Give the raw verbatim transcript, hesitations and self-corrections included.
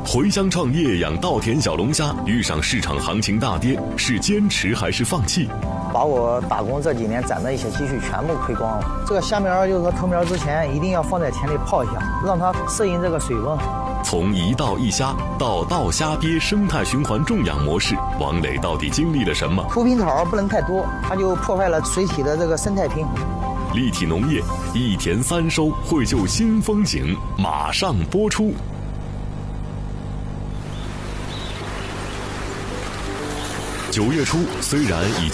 回乡创业养稻田小龙虾，遇上市场行情大跌，是坚持还是放弃？ 把我打工这几年攒的一些积蓄全部亏光了。这个虾苗就是说成苗之前一定要放在田里泡一下，让它适应这个水温。 从一稻一虾到稻虾鳖生态循环种养模式，王磊到底经历了什么？ 除平草不能太多，它就破坏了水体的这个生态平衡。 立体农业，一田三收，绘就新风景，马上播出。九月初，虽然已